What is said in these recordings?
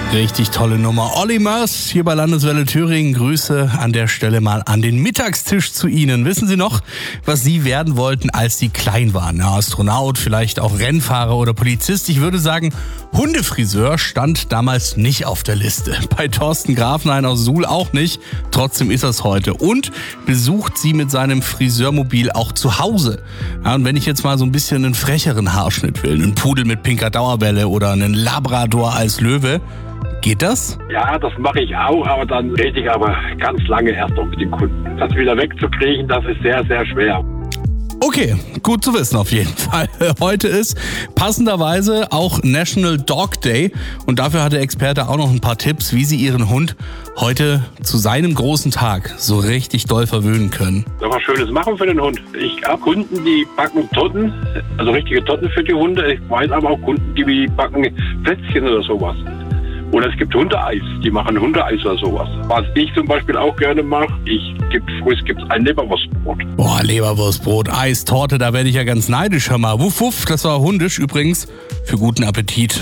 Richtig tolle Nummer. Olli Murs hier bei Landeswelle Thüringen. Grüße an der Stelle mal an den Mittagstisch zu Ihnen. Wissen Sie noch, was Sie werden wollten, als Sie klein waren? Ja, Astronaut, vielleicht auch Rennfahrer oder Polizist. Ich würde sagen, Hundefriseur stand damals nicht auf der Liste. Bei Thorsten Grafenhain aus Suhl auch nicht. Trotzdem ist das heute. Und besucht Sie mit seinem Friseurmobil auch zu Hause. Ja, und wenn ich jetzt mal so ein bisschen einen frecheren Haarschnitt will, einen Pudel mit pinker Dauerwelle oder einen Labrador als Löwe, geht das? Ja, das mache ich auch, aber dann rede ich aber ganz lange erst noch mit dem Kunden. Das wieder wegzukriegen, das ist sehr, sehr schwer. Okay, gut zu wissen auf jeden Fall. Heute ist passenderweise auch National Dog Day und dafür hat der Experte auch noch ein paar Tipps, wie Sie Ihren Hund heute zu seinem großen Tag so richtig doll verwöhnen können. Noch was Schönes machen für den Hund. Ich habe Kunden, die backen Torten, also richtige Torten für die Hunde. Ich weiß aber auch Kunden, die backen Plätzchen oder sowas. Oder es gibt Hundeeis, die machen Hundeeis oder sowas. Was ich zum Beispiel auch gerne mache, es gibt ein Leberwurstbrot. Boah, Leberwurstbrot, Eis, Torte, da werde ich ja ganz neidisch. Hör mal, wuff, wuff, das war hundisch übrigens. Für guten Appetit.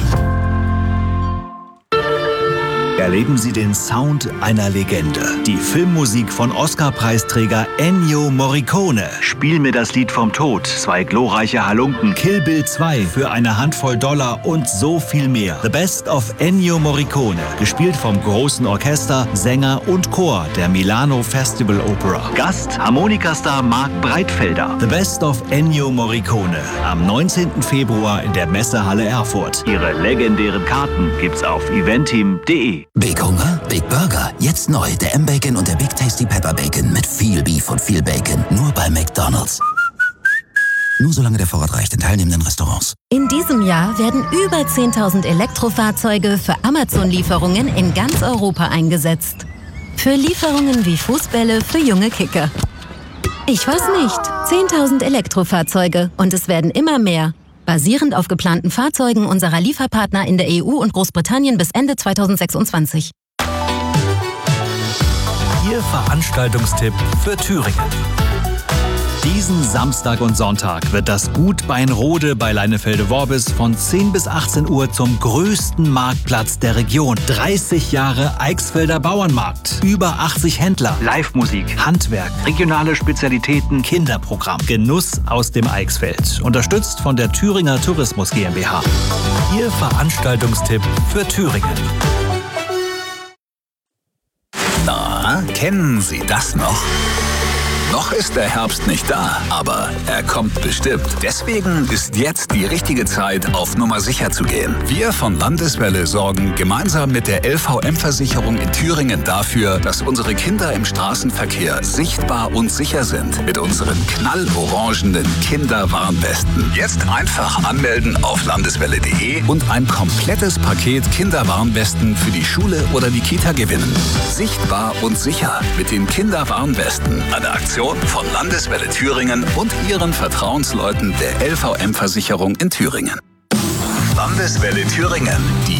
Erleben Sie den Sound einer Legende. Die Filmmusik von Oscar-Preisträger Ennio Morricone. Spiel mir das Lied vom Tod, 2 glorreiche Halunken, Kill Bill 2 für eine Handvoll Dollar und so viel mehr. The Best of Ennio Morricone. Gespielt vom großen Orchester, Sänger und Chor der Milano Festival Opera. Gast Harmonikastar Marc Breitfelder. The Best of Ennio Morricone. Am 19. Februar in der Messehalle Erfurt. Ihre legendären Karten gibt's auf eventeam.de. Big Hunger? Big Burger. Jetzt neu. Der M-Bacon und der Big Tasty Pepper Bacon mit viel Beef und viel Bacon. Nur bei McDonald's. Nur solange der Vorrat reicht in teilnehmenden Restaurants. In diesem Jahr werden über 10.000 Elektrofahrzeuge für Amazon-Lieferungen in ganz Europa eingesetzt. Für Lieferungen wie Fußbälle für junge Kicker. Ich weiß nicht. 10.000 Elektrofahrzeuge und es werden immer mehr. Basierend auf geplanten Fahrzeugen unserer Lieferpartner in der EU und Großbritannien bis Ende 2026. Ihr Veranstaltungstipp für Thüringen. Diesen Samstag und Sonntag wird das Gut Beinrode bei Leinefelde-Worbis von 10 bis 18 Uhr zum größten Marktplatz der Region. 30 Jahre Eichsfelder Bauernmarkt. Über 80 Händler. Live-Musik, Handwerk, regionale Spezialitäten, Kinderprogramm. Genuss aus dem Eichsfeld. Unterstützt von der Thüringer Tourismus GmbH. Ihr Veranstaltungstipp für Thüringen. Na, kennen Sie das noch? Noch ist der Herbst nicht da, aber er kommt bestimmt. Deswegen ist jetzt die richtige Zeit, auf Nummer sicher zu gehen. Wir von Landeswelle sorgen gemeinsam mit der LVM-Versicherung in Thüringen dafür, dass unsere Kinder im Straßenverkehr sichtbar und sicher sind. Mit unseren knallorangenen Kinderwarnwesten. Jetzt einfach anmelden auf landeswelle.de und ein komplettes Paket Kinderwarnwesten für die Schule oder die Kita gewinnen. Sichtbar und sicher mit den Kinderwarnwesten. Eine Aktion von Landeswelle Thüringen und ihren Vertrauensleuten der LVM-Versicherung in Thüringen. Landeswelle Thüringen, die